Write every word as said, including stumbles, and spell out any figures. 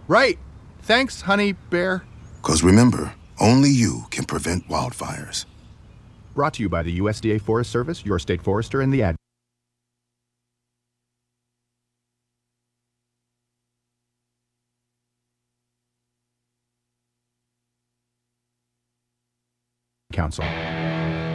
Right. Thanks, honey bear. Because remember, only you can prevent wildfires. Brought to you by the U S D A Forest Service, your state forester, and the Ad Council.